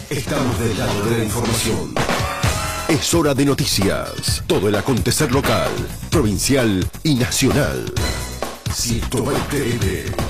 Estamos del lado de la información. Es hora de noticias. Todo el acontecer local, provincial y nacional. 120 N.